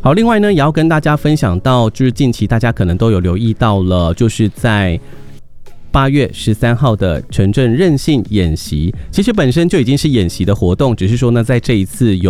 好，另外呢，也要跟大家分享到，就是近期大家可能都有留意到了，就是在8月13号的城镇韧性演习，其实本身就已经是演习的活动，只是说呢，在这一次有